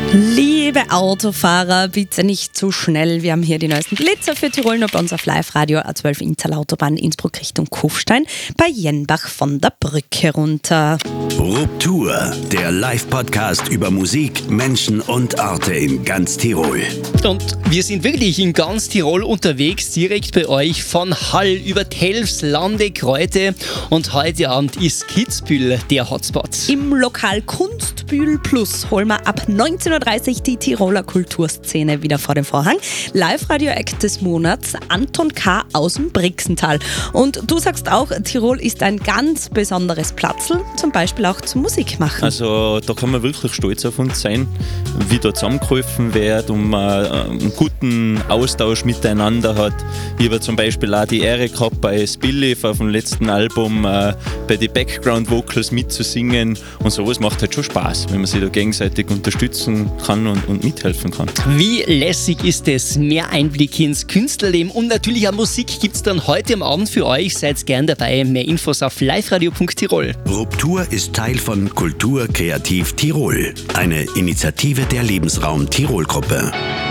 Liebe Autofahrer, bitte nicht zu schnell. Wir haben hier die neuesten Blitzer für Tirol noch bei uns auf Live-Radio A12 Innstal-Autobahn Innsbruck Richtung Kufstein bei Jenbach von der Brücke runter. Ruptur, der Live-Podcast über Musik, Menschen und Orte in ganz Tirol. Und wir sind wirklich in ganz Tirol unterwegs, direkt bei euch von Hall über Telfs, Lande, Kreute. Und heute Abend ist Kitzbühel der Hotspot. Im Lokal Kunstbühl Plus holen wir ab 19:30 Uhr die Tiroler Kulturszene wieder vor den Vorhang. Live-Radio-Act des Monats, Anton K. aus dem Brixental. Und du sagst auch, Tirol ist ein ganz besonderes Platzl, zum Beispiel auch zum Musikmachen. Also da kann man wirklich stolz auf uns sein, wie da zusammengeholfen wird, um einen guten Austausch miteinander hat. Ich habe zum Beispiel auch die Ehre gehabt, bei Spilliff auf dem letzten Album bei den Background Vocals mitzusingen, und sowas macht halt schon Spaß, wenn man sich da gegenseitig unterstützen kann und mithelfen kann. Wie lässig ist es? Mehr Einblick ins Künstlerleben und natürlich auch Musik gibt es dann heute am Abend für euch. Seid gern dabei. Mehr Infos auf liveradio.tirol. Ruptur ist Teil von Kultur Kreativ Tirol, eine Initiative der Lebensraum Tirol Gruppe.